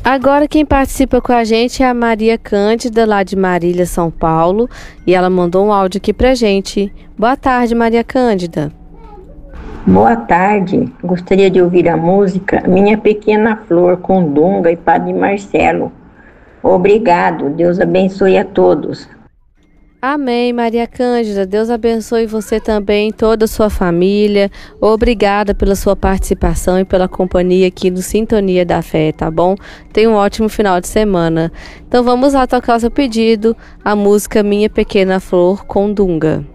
Agora quem participa com a gente é a Maria Cândida, lá de Marília, São Paulo, e ela mandou um áudio aqui pra gente. Boa tarde, Maria Cândida. Boa tarde, gostaria de ouvir a música Minha Pequena Flor, com Dunga e Padre Marcelo. Obrigado, Deus abençoe a todos. Amém, Maria Cândida. Deus abençoe você também, toda a sua família. Obrigada pela sua participação e pela companhia aqui no Sintonia da Fé, tá bom? Tenha um ótimo final de semana. Então vamos lá tocar o seu pedido, a música Minha Pequena Flor, com Dunga.